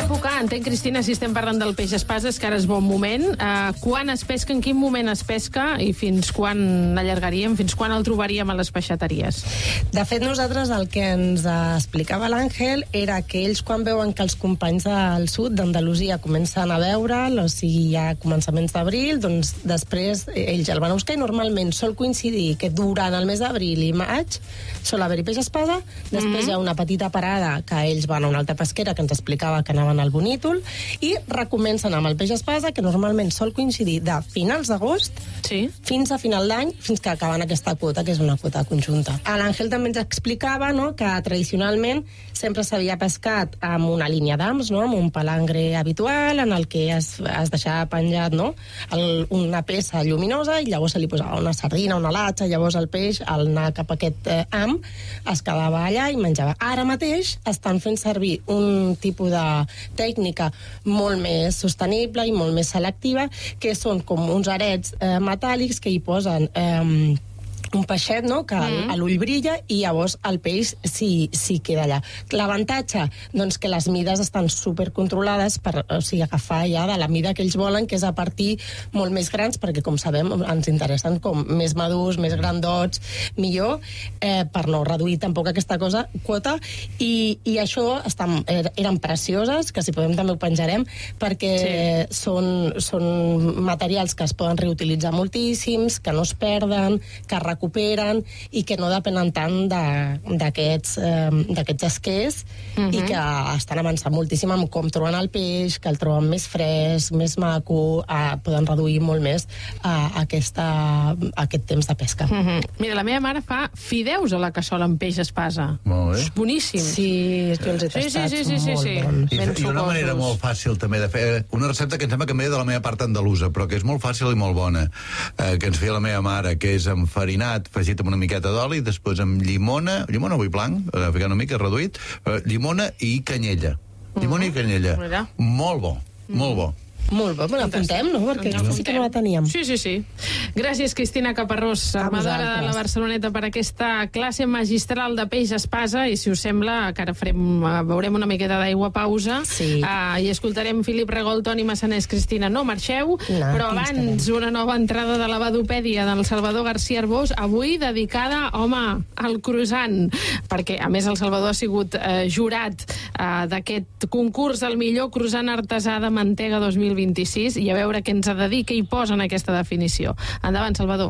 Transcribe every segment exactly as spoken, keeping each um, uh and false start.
època, entenc, Cristina, si estem parlant del peix espasa, és que ara és bon moment. Uh, quan es pesca, en quin moment es pesca i fins quan l'allargaríem, fins quan el trobaríem a les peixateries? De fet, nosaltres el que ens explicava l'Àngel era que ells, quan veuen que els companys del sud d'Andalusia comencen a veure'l, o sigui, ja a començaments d'abril, doncs després ells el van a buscar i normalment sol coincidir que durant el mes d'abril i maig sol haver-hi peix espasa, després mm-hmm. hi ha una petita parada que ells van a una altra pesquera que ens explicava que anaven al Bonítol i recomencen amb el peix espasa, que normalment sol coincidir de finals d'agost sí. fins a final d'any, fins que acaben aquesta quota, que és una quota conjunta. L'Àngel també ens explicava, no?, que tradicionalment sempre s'havia pescat amb una línia d'hams, no?, amb un palangre habitual, en el que es, es deixava penjat, no?, el, una peça lluminosa i llavors se li posava una sardina, una latxa, llavors el peix, al anar cap a aquest eh, ham, es quedava allà i menjava. Ara mateix estan fent servir un tipus de tècnica molt més sostenible i molt més selectiva, que són com uns arets eh, metàl·lics que hi posen eh, un peixet, no?, que mm. l'ull brilla i llavors el peix s'hi sí queda allà. L'avantatge, doncs, que les mides estan supercontrolades per, o sigui, agafar ja de la mida que ells volen, que és a partir molt més grans, perquè, com sabem, ens interessen com més madurs, més grandots, millor, eh, per no reduir tampoc aquesta cosa, quota, i, i això estan, eren precioses, que si podem també ho penjarem, perquè sí. són, són materials que es poden reutilitzar moltíssims, que no es perden, que recuperen i que no depenen tant d'aquests eh, d'aquests esquers uh-huh. i que estan avançant moltíssim amb com troben el peix, que el troben més fresc, més maco, eh, poden reduir molt més eh, aquesta, aquest temps de pesca. Uh-huh. Mira, la meva mare fa fideus a la cassola amb peix espasa. Molt bé. És boníssim. Sí, jo els he tastat, sí, sí, sí, sí, molt sí. bons. I, I una manera molt fàcil també de fer, una recepta que em sembla que ve de la meva part andalusa, però que és molt fàcil i molt bona, eh, que ens feia la meva mare, que és enfarinat afegit amb una miqueta d'oli, després amb llimona, llimona avui blanc, eh, ficar una mica reduït, eh, llimona i canyella. Llimona uh-huh. i canyella. Mira. Molt bo, uh-huh. molt bo. Molt bé, me l'apuntem, no? Perquè aquesta sí que no la teníem. Sí, sí, sí. Gràcies, Cristina Caparrós, armadora de la Barceloneta, per aquesta classe magistral de peix espasa, i si us sembla, que ara farem, veurem una miqueta d'aigua pausa, sí. uh, i escoltarem Filip Regol, Toni Massanés. Cristina, no marxeu, no, però abans una nova entrada de la Badopèdia del Salvador García Arbós, avui dedicada, home, al croissant, perquè, a més, el Salvador ha sigut uh, jurat uh, d'aquest concurs del millor croissant artesà de mantega dos mil vint-i-sis, i a veure què ens ha de dir, què hi posa en aquesta definició. Endavant, Salvador.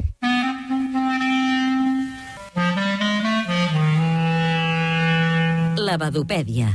La Badopèdia.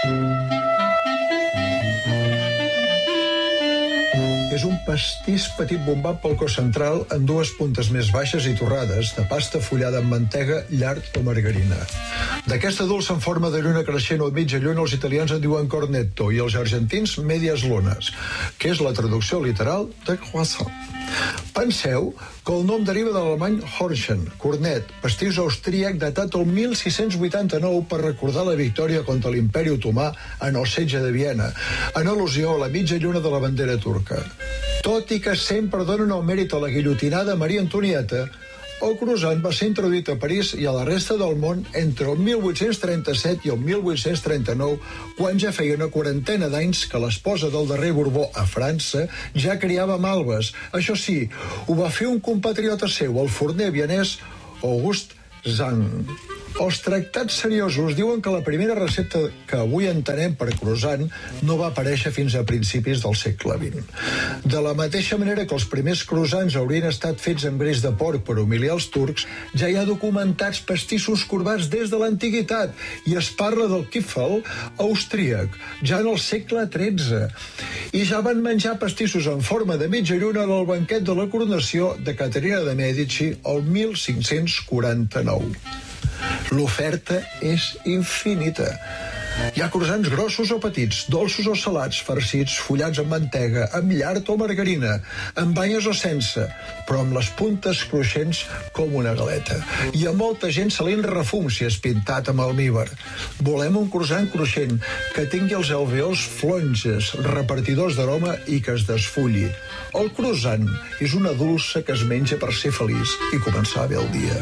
És un pastís petit bombat pel cos central amb dues puntes més baixes i torrades de pasta fullada amb mantega, llard o margarina. D'aquesta dolça en forma de lluna creixent o mitja lluna els italians en diuen cornetto i els argentins medias lunas, que és la traducció literal de croissant. Penseu que el nom deriva de l'alemany Horchen, cornet, pastís austríac datat el mil sis-cents vuitanta-nou per recordar la victòria contra l'imperi otomà en el setge de Viena, en al·lusió a la mitja lluna de la bandera turca. Tot i que sempre donen el mèrit a la guillotinada Maria Antonieta, el croissant va ser introduït a París i a la resta del món entre el mil vuit-cents trenta-set i el mil vuit-cents trenta-nou, quan ja feia una quarantena d'anys que l'esposa del darrer Borbó a França ja criava malves. Això sí, ho va fer un compatriota seu, el forner vienès August Zang. Els tractats seriosos diuen que la primera recepta que avui entenem per croissant no va aparèixer fins a principis del segle vint. De la mateixa manera que els primers croissants haurien estat fets amb greix de porc per humiliar els turcs, ja hi ha documentats pastissos corbats des de l'antiguitat, i es parla del Kipfel austríac, ja en el segle tretze. I ja van menjar pastissos en forma de mitja lluna al banquet de la coronació de Caterina de Mèdici el mil cinc-cents quaranta-nou. L'oferta és infinita. Hi ha croissants grossos o petits, dolços o salats, farcits, fullats amb mantega, amb llard o margarina, amb banyes o sense, però amb les puntes cruixents com una galeta. I a molta gent se li refum si és pintat amb almívar. Volem un croissant cruixent, que tingui els alveols flonges, repartidors d'aroma i que es desfulli. El croissant és una dolça que es menja per ser feliç i començar bé el dia.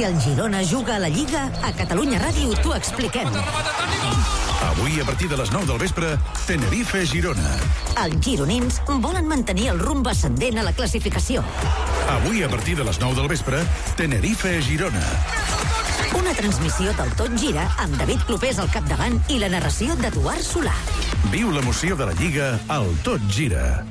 Si el Girona juga a la Lliga, a Catalunya Ràdio t'ho expliquem. Avui, a partir de les nou del vespre, Tenerife-Girona. Els gironins volen mantenir el rumb ascendent a la classificació. Avui, a partir de les nou del vespre, Tenerife-Girona. Una transmissió del Tot Gira amb David Clopés al capdavant i la narració d'Eduard Solà. Viu l'emoció de la Lliga al Tot Gira.